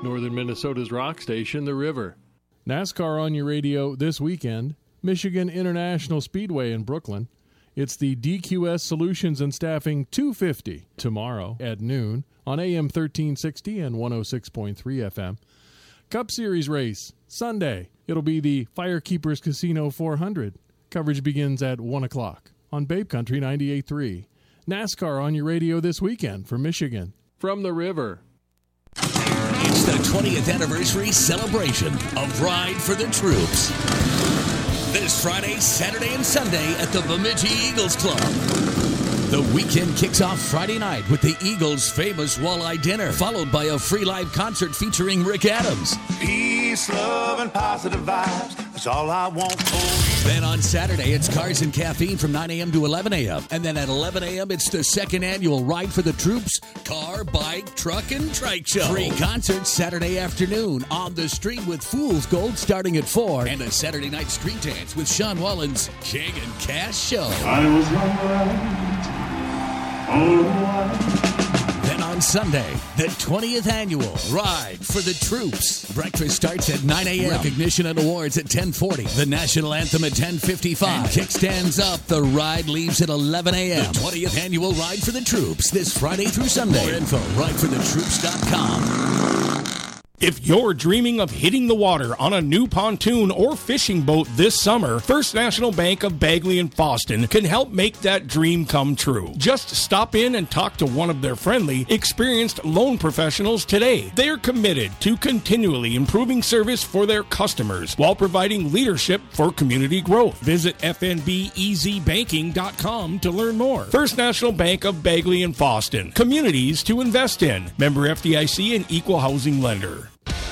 Northern Minnesota's rock station, The River. NASCAR on your radio this weekend, Michigan International Speedway in Brooklyn. It's the DQS Solutions and Staffing 250 tomorrow at noon on AM 1360 and 106.3 FM. Cup Series race Sunday. It'll be the Firekeepers Casino 400. Coverage begins at 1 o'clock on Babe Country 98.3. NASCAR on your radio this weekend for Michigan. From The River. It's the 20th anniversary celebration of Ride for the Troops. This Friday, Saturday, and Sunday at the Bemidji Eagles Club. The weekend kicks off Friday night with the Eagles' famous walleye dinner, followed by a free live concert featuring Rick Adams. Peace, love, and positive vibes. That's all I want for you. Then on Saturday, it's Cars and Caffeine from 9 a.m. to 11 a.m. And then at 11 a.m., it's the second annual Ride for the Troops car, bike, truck, and trike show. Free concerts Saturday afternoon on the street with Fool's Gold starting at 4. And a Saturday night street dance with Sean Wallen's King and Cash show. I was right. Then on Sunday, the 20th annual Ride for the Troops. Breakfast starts at 9 a.m. Recognition and awards at 10:40. The national anthem at 10:55. And kickstands up. The ride leaves at 11 a.m. The 20th annual Ride for the Troops this Friday through Sunday. More info, rideforthetroops.com. If you're dreaming of hitting the water on a new pontoon or fishing boat this summer, First National Bank of Bagley and Fosston can help make that dream come true. Just stop in and talk to one of their friendly, experienced loan professionals today. They're committed to continually improving service for their customers while providing leadership for community growth. Visit fnbeasybanking.com to learn more. First National Bank of Bagley and Fosston. Communities to invest in. Member FDIC and Equal Housing Lender.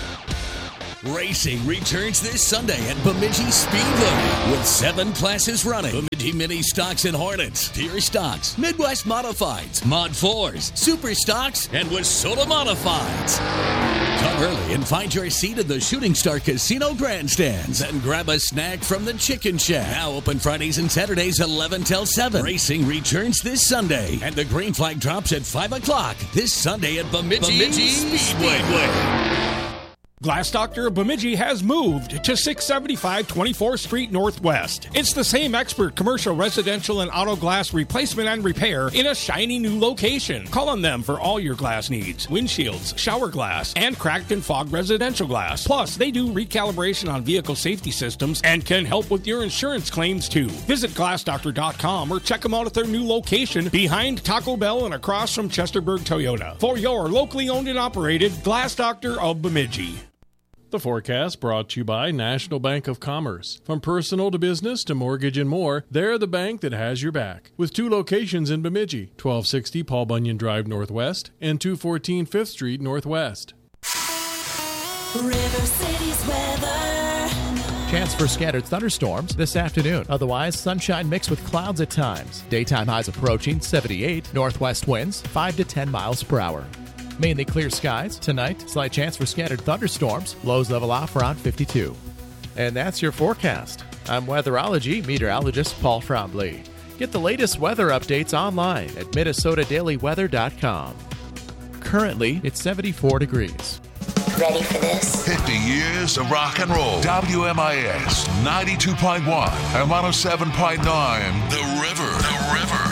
Racing returns this Sunday at Bemidji Speedway with 7 classes running. Bemidji Mini Stocks and Hornets, Deere Stocks, Midwest Modifieds, Mod 4s, Super Stocks, and Wissota Modifieds. Come early and find your seat in the Shooting Star Casino grandstands and grab a snack from the Chicken Shack. Now open Fridays and Saturdays 11 till 7. Racing returns this Sunday, and the green flag drops at 5 o'clock this Sunday at Bemidji Speedway. Glass Doctor of Bemidji has moved to 675 24th Street Northwest. It's the same expert commercial, residential, and auto glass replacement and repair in a shiny new location. Call on them for all your glass needs. Windshields, shower glass, and cracked and fogged residential glass. Plus, they do recalibration on vehicle safety systems and can help with your insurance claims too. Visit glassdoctor.com or check them out at their new location behind Taco Bell and across from Chesterburg Toyota. For your locally owned and operated Glass Doctor of Bemidji. The forecast brought to you by National Bank of Commerce. From personal to business to mortgage and more, they're the bank that has your back. With 2 locations in Bemidji, 1260 Paul Bunyan Drive Northwest and 214 5th Street Northwest. River City's weather. Chance for scattered thunderstorms this afternoon. Otherwise, sunshine mixed with clouds at times. Daytime highs approaching 78. Northwest winds 5 to 10 miles per hour. Mainly clear skies. Tonight, slight chance for scattered thunderstorms. Lows level off around 52. And that's your forecast. I'm weatherology meteorologist Paul Frombley. Get the latest weather updates online at MinnesotaDailyWeather.com. Currently, it's 74 degrees. Ready for this? 50 years of rock and roll. WMIS 92.1 and 107.9. The River.